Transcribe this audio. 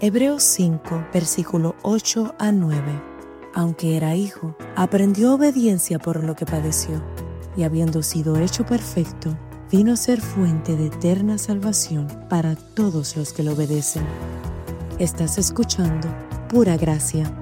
Hebreos 5, versículo 8 a 9. Aunque era hijo, aprendió obediencia por lo que padeció, y habiendo sido hecho perfecto, vino a ser fuente de eterna salvación para todos los que lo obedecen. Estás escuchando Pura Gracia.